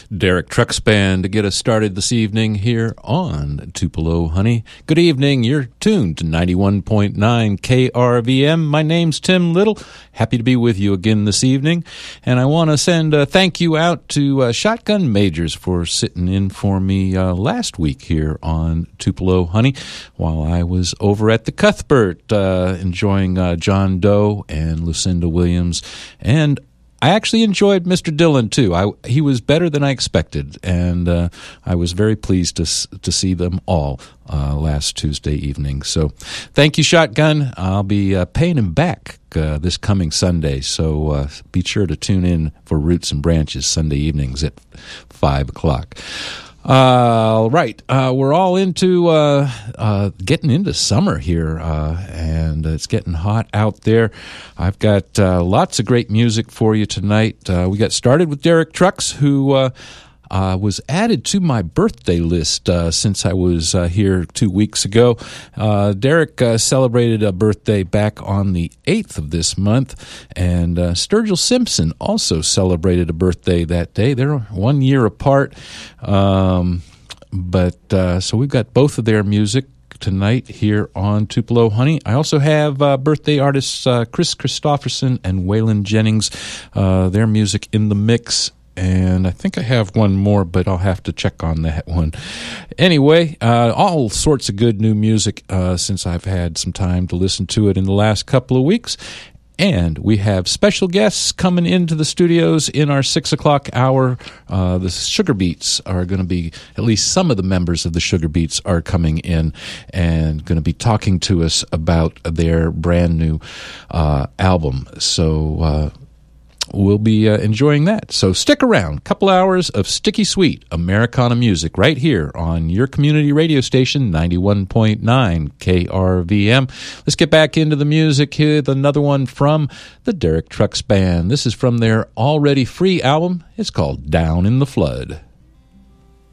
Derek Trucks Band to get us started this evening here on Tupelo Honey. Good evening. You're tuned to 91.9 KRVM. My name's Tim Little. Happy to be with you again this evening. And I want to send a thank you out to Shotgun Majors for sitting in for me last week here on Tupelo Honey while I was over at the Cuthbert enjoying John Doe and Lucinda Williams. And I actually enjoyed Mr. Dillon, too. He was better than I expected, and I was very pleased to see them all last Tuesday evening. So thank you, Shotgun. I'll be paying him back this coming Sunday, so be sure to tune in for Roots and Branches Sunday evenings at 5 o'clock. All right, we're all into getting into summer here, and it's getting hot out there. I've got lots of great music for you tonight. We got started with Derek Trucks, who was added to my birthday list since I was here 2 weeks ago. Derek celebrated a birthday back on the 8th of this month, and Sturgill Simpson also celebrated a birthday that day. They're 1 year apart, so we've got both of their music tonight here on Tupelo Honey. I also have birthday artists Chris Christopherson and Waylon Jennings, their music in the mix. And I think I have one more, but I'll have to check on that one. Anyway, all sorts of good new music since I've had some time to listen to it in the last couple of weeks. And we have special guests coming into the studios in our 6 o'clock hour. The Sugar Beats are going to be, at least some of the members of the Sugar Beats are coming in and going to be talking to us about their brand new album. So we'll be enjoying that. So stick around. Couple hours of sticky sweet Americana music right here on your community radio station, 91.9 KRVM. Let's get back into the music here with another one from the Derek Trucks Band. This is from their already free album. It's called Down in the Flood.